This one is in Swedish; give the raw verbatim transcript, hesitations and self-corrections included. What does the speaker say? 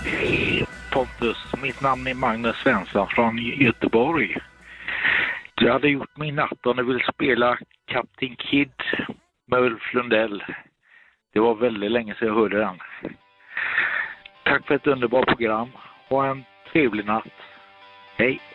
Hej Pontus, mitt namn är Magnus Svensson från Göteborg. Jag hade gjort min natt och ni vill spela Captain Kid med Ulf Lundell. Det var väldigt länge sedan jag hörde den. Tack för ett underbart program. Ha en trevlig natt. Hej!